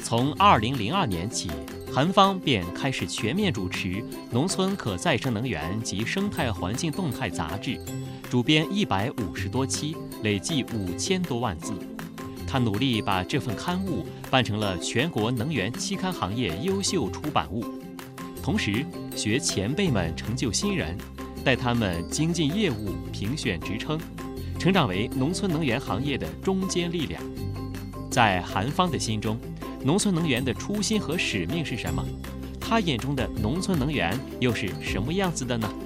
从2002年起，韩方便开始全面主持《农村可再生能源及生态环境动态》杂志，主编150多期，累计5000多万字。他努力把这份刊物办成了全国能源期刊行业优秀出版物，同时学前辈们成就新人，带他们精进业务、评选职称，成长为农村能源行业的中坚力量。在韩方的心中，农村能源的初心和使命是什么？他眼中的农村能源又是什么样子的呢？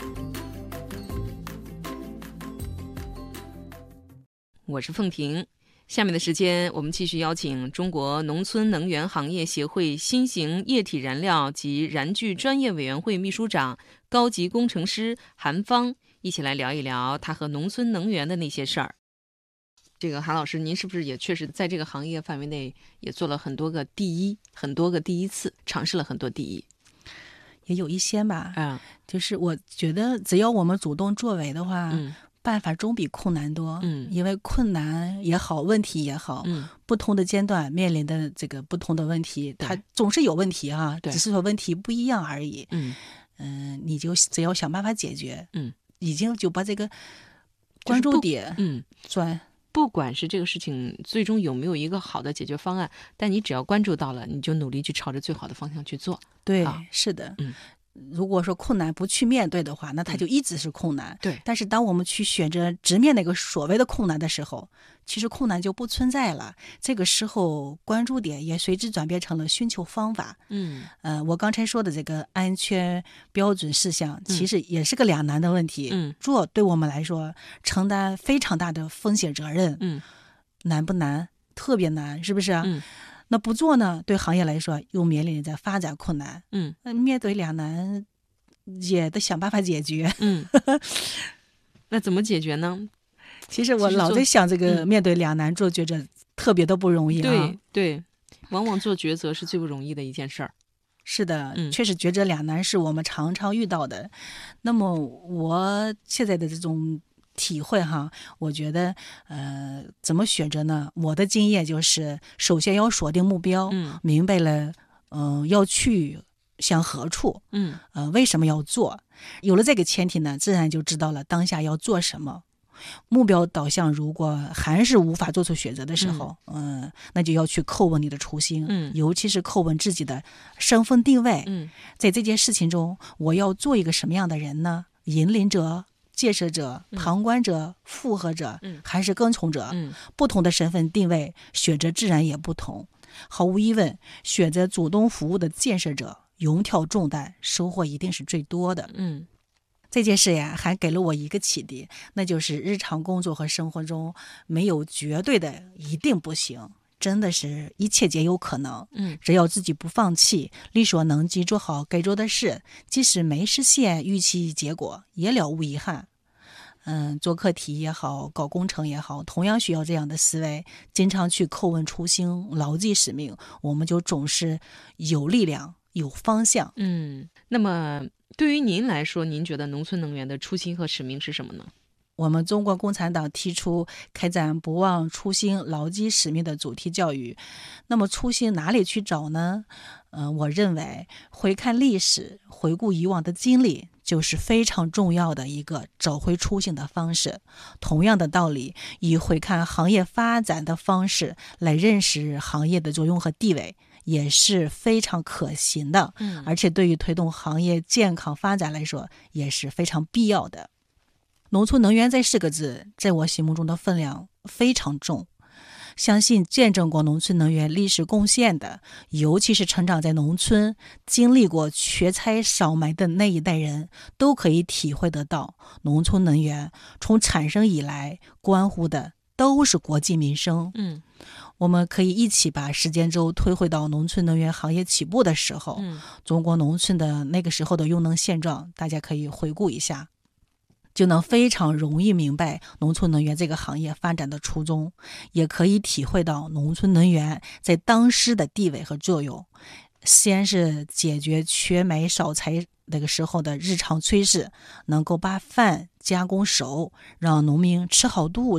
我是凤萍。下面的时间，我们继续邀请中国农村能源行业协会新型液体燃料及燃具专业委员会秘书长、高级工程师韩方，一起来聊一聊他和农村能源的那些事儿。这个韩老师，您是不是也确实在这个行业范围内也做了很多个第一次，尝试了很多第一？ 也有一些吧，就是我觉得只要我们主动作为的话，办法总比困难多，因为困难也好，问题也好，不同的阶段面临的这个不同的问题，它总是有问题啊，只是说问题不一样而已。你就只要想办法解决，已经就把这个关注点， 不管是这个事情最终有没有一个好的解决方案，但你只要关注到了，你就努力去朝着最好的方向去做。 对，是的。如果说困难不去面对的话，那它就一直是困难。 对。 但是当我们去选择直面那个所谓的困难的时候，其实困难就不存在了。这个时候关注点也随之转变成了寻求方法。我刚才说的这个安全标准事项，其实也是个两难的问题。做对我们来说承担非常大的风险责任。难不难？特别难，是不是啊？那不做呢，对行业来说又面临着发展困难。面对两难也得想办法解决。 那怎么解决呢？ 其实我老在想这个面对两难做抉择特别的不容易啊。 对，往往做抉择是最不容易的一件事儿。 是的，确实抉择两难是我们常常遇到的。那么我现在的这种体会哈，我觉得怎么选择呢？我的经验就是首先要锁定目标，明白了要去向何处，为什么要做，有了这个前提呢，自然就知道了当下要做什么。目标导向如果还是无法做出选择的时候，那就要去叩问你的初心，尤其是叩问自己的身份定位。在这件事情中，我要做一个什么样的人呢？引领者、建设者、旁观者、附和者，还是跟从者？不同的身份定位，选择自然也不同。毫无疑问，选择主动服务的建设者，勇挑重担，收获一定是最多的。这件事呀，还给了我一个启迪，那就是日常工作和生活中没有绝对的一定不行，真的是一切皆有可能。只要自己不放弃，力所能及做好该做的事，即使没实现预期结果，也了无遗憾。做课题也好，搞工程也好，同样需要这样的思维，经常去叩问初心，牢记使命，我们就总是有力量、有方向。 那么对于您来说，您觉得农村能源的初心和使命是什么呢？ 我们中国共产党提出开展不忘初心、牢记使命的主题教育。那么初心哪里去找呢？我认为回看历史，回顾以往的经历，就是非常重要的一个找回初心的方式。同样的道理，以回看行业发展的方式来认识行业的作用和地位，也是非常可行的。而且对于推动行业健康发展来说，也是非常必要的。农村能源这4个字在我心目中的分量非常重，相信见证过农村能源历史贡献的，尤其是成长在农村经历过缺菜少买的那一代人，都可以体会得到，农村能源从产生以来关乎的都是国计民生。我们可以一起把时间轴推回到农村能源行业起步的时候，中国农村的那个时候的用能现状，大家可以回顾一下，就能非常容易明白农村能源这个行业发展的初衷，也可以体会到农村能源在当时的地位和作用。先是解决缺煤少柴那个时候的日常炊事，能够把饭加工熟，让农民吃好肚子。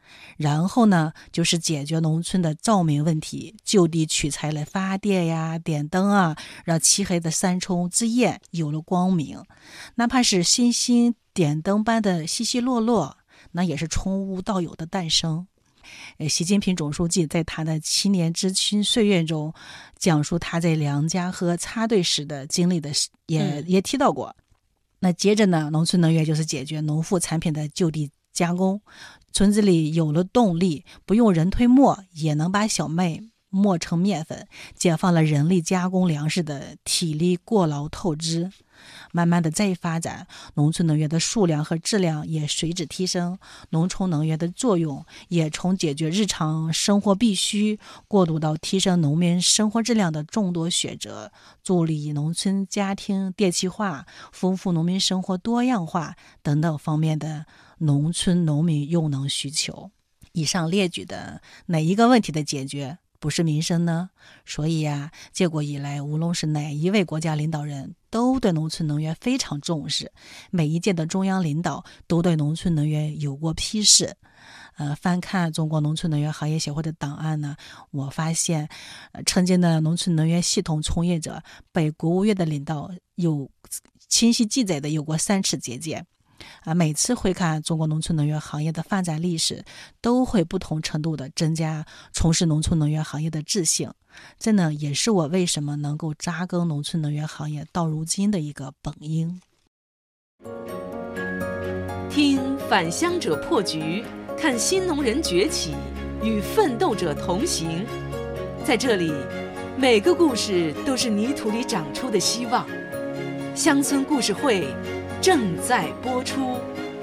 然后呢，就是解决农村的照明问题，就地取材来发电呀、点灯啊，让漆黑的山冲之夜有了光明。哪怕是星星点灯般的稀稀落落，那也是从无到有的诞生。习近平总书记在他的7年知青岁月中，讲述他在粮家河插队时的经历的也提到过。那接着呢，农村能源就是解决农副产品的就地加工，村子里有了动力，不用人推磨也能把小麦磨成面粉，解放了人力加工粮食的体力过劳透支。慢慢的再发展，农村能源的数量和质量也随之提升，农村能源的作用也从解决日常生活必须过渡到提升农民生活质量的众多选择，助力农村家庭电气化，丰富农民生活多样化等等方面的农村农民用能需求。以上列举的哪一个问题的解决不是民生呢？所以呀，建国以来，无论是哪一位国家领导人都对农村能源非常重视，每一届的中央领导都对农村能源有过批示。翻看中国农村能源行业协会的档案呢，我发现，曾经的农村能源系统从业者被国务院的领导有清晰记载的有过3次接见。每次回看中国农村能源行业的发展历史，都会不同程度的增加从事农村能源行业的自信。这呢，也是我为什么能够扎根农村能源行业到如今的一个本因。 听返乡者破局，看新农人崛起，与奋斗者同行。在这里，每个故事都是泥土里长出的希望。乡村故事会正在播出。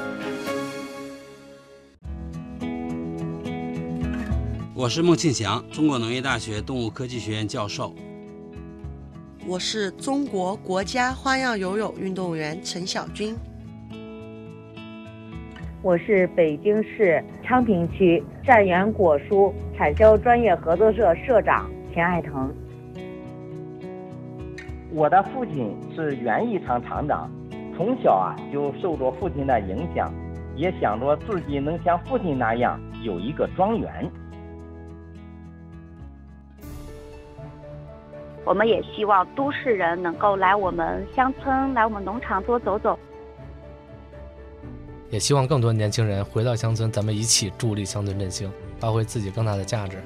我是孟庆祥，中国农业大学动物科技学院教授。 我是中国国家花样游泳运动员陈晓军。 我是北京市昌平区善源果蔬产销专业合作社社长田爱腾。 我的父亲是园艺厂厂长，从小就受着父亲的影响，也想着自己能像父亲那样有一个庄园。 我们也希望都市人能够来我们乡村，来我们农场多走走。 也希望更多年轻人回到乡村，咱们一起助力乡村振兴，发挥自己更大的价值。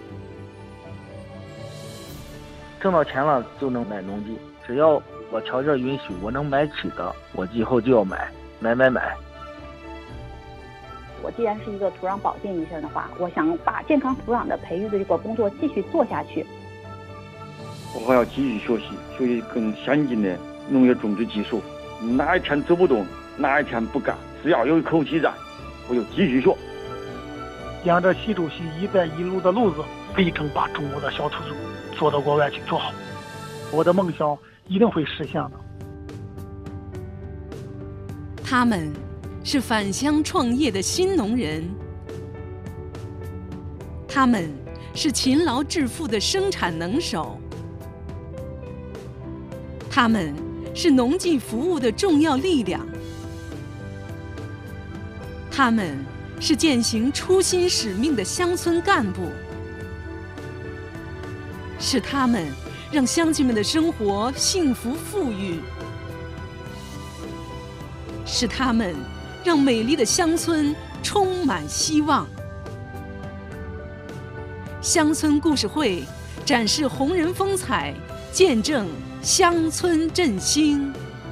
挣到钱了就能买农机，只要我条件允许，我能买起的，我以后就要买。 我既然是一个土壤保健医生的话，我想把健康土壤的培育的这个工作继续做下去。 我还要继续学习更先进的农业种植技术。哪一天走不动，哪一天不干，只要有一口气在，我就继续学。 沿着习主席“一带一路”的路子，力争把中国的小土猪做到国外去做好。我的梦想一定会实现的。 他们是返乡创业的新农人，他们是勤劳致富的生产能手，他们是农技服务的重要力量，他们是践行初心使命的乡村干部，是他们让乡亲们的生活幸福富裕，是他们让美丽的乡村充满希望。乡村故事会展示红人风采，见证乡村振兴。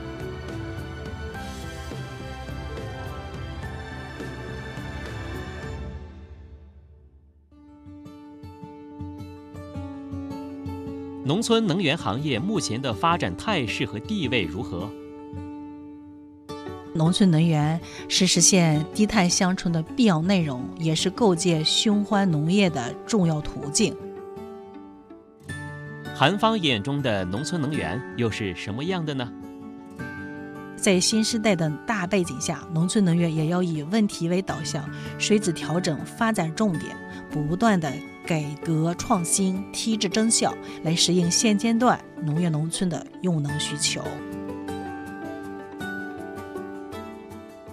农村能源行业目前的发展态势和地位如何？ 农村能源是实现低碳乡村的必要内容，也是构建循环农业的重要途径。 韩方眼中的农村能源又是什么样的呢？ 在新时代的大背景下，农村能源也要以问题为导向，随之调整发展重点，不断的改革创新，提质增效，来适应现阶段农业农村的用能需求。 我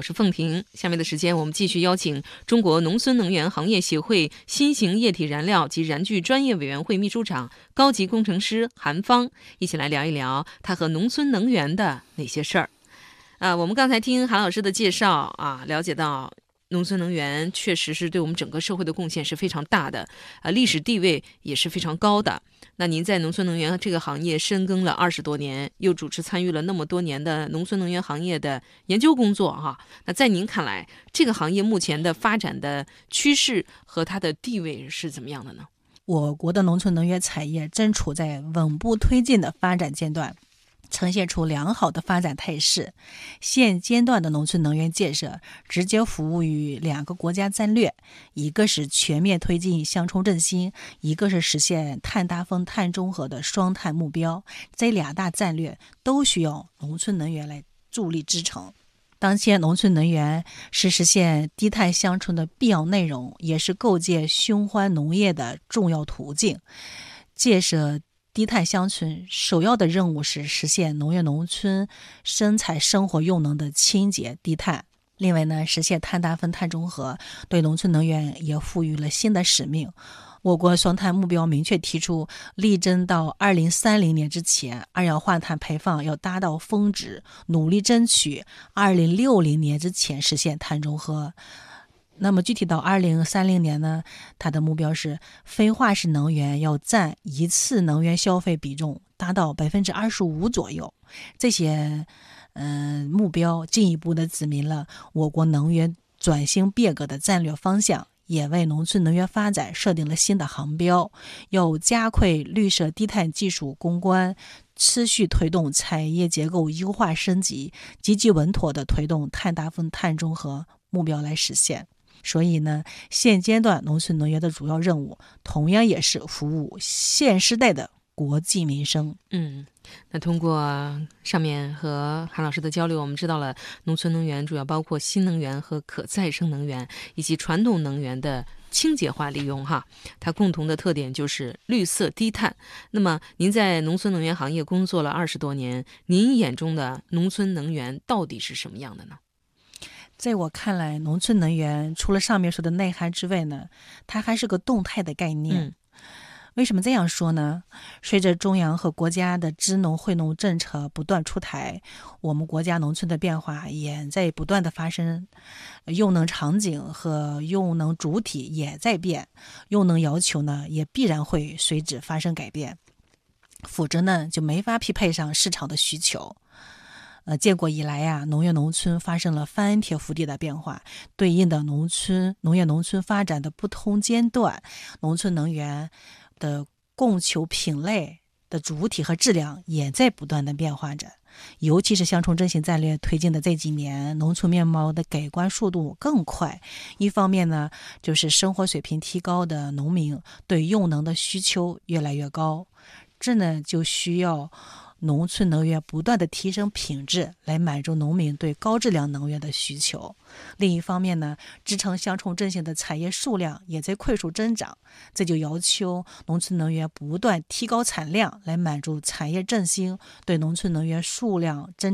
我是凤婷。下面的时间，我们继续邀请中国农村能源行业协会新型液体燃料及燃具专业委员会秘书长、高级工程师韩芳，一起来聊一聊他和农村能源的哪些事儿。我们刚才听韩老师的介绍了解到农村能源确实是对我们整个社会的贡献是非常大的，历史地位也是非常高的。那您在农村能源这个行业深耕了20多年，又主持参与了那么多年的农村能源行业的研究工作那在您看来，这个行业目前的发展的趋势和它的地位是怎么样的呢？ 我国的农村能源产业正处在稳步推进的发展阶段，呈现出良好的发展态势。现阶段的农村能源建设直接服务于2个国家战略，一个是全面推进乡村振兴，一个是实现碳达峰、碳中和的双碳目标。这2大战略都需要农村能源来助力支撑。当前农村能源是实现低碳乡村的必要内容，也是构建循环农业的重要途径。建设低碳乡村首要的任务是实现农业农村生产生活用能的清洁低碳。另外呢，实现碳达峰、碳中和对农村能源也赋予了新的使命。我国双碳目标明确提出，力争到2030年之前，二氧化碳排放要达到峰值，努力争取2060年之前实现碳中和。那么具体到2030年呢，它的目标是非化石能源要占一次能源消费比重达到25%左右。这些目标进一步的指明了我国能源转型变革的战略方向，也为农村能源发展设定了新的航标。要加快绿色低碳技术攻关，持续推动产业结构优化升级，积极稳妥地推动碳达峰、碳中和目标来实现。所以呢，现阶段农村能源的主要任务同样也是服务现时代的国计民生。 那通过上面和韩老师的交流，我们知道了农村能源主要包括新能源和可再生能源以及传统能源的清洁化利用它共同的特点就是绿色低碳。那么您在农村能源行业工作了20多年，您眼中的农村能源到底是什么样的呢？ 在我看来，农村能源除了上面说的内涵之外呢，它还是个动态的概念。为什么这样说呢？随着中央和国家的支农惠农政策不断出台，我们国家农村的变化也在不断的发生，用能场景和用能主体也在变，用能要求呢也必然会随之发生改变，否则呢就没法匹配上市场的需求。建国以来农业农村发生了翻天覆地的变化，对应的农业农村发展的不同阶段，农村能源的供求品类的主体和质量也在不断的变化着。尤其是乡村振兴战略推进的这几年，农村面貌的改观速度更快。一方面呢，就是生活水平提高的农民对用能的需求越来越高，这呢就需要农村能源不断的提升品质，来满足农民对高质量能源的需求。另一方面呢，支撑乡村振兴的产业数量也在快速增长，这就要求农村能源不断提高产量，来满足产业振兴对农村能源数量增